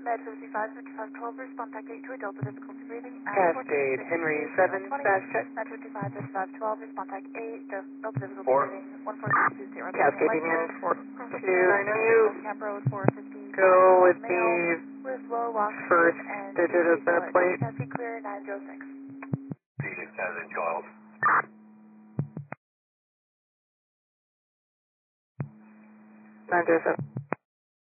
Med 55, 5512, respond back 82, Delta difficulty breathing. Cascade, Henry 7, fast check. Med 55, 5512, respond back 8, Delta difficulty 4. breathing. 1420. Cascade Union 42, Camp Road 450. go with the with low loss first and digit of the plate. Cascade clear 906. Phoenix has a child. 907.